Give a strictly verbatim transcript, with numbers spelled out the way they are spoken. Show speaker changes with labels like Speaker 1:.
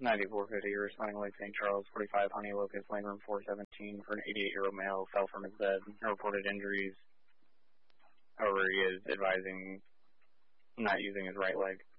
Speaker 1: ninety-four fifty, responding Lake Saint Charles, forty-five Honey Locust, lane room four seventeen for an eighty-eight-year-old male, fell from his bed, no reported injuries. However, he is advising not using his right leg.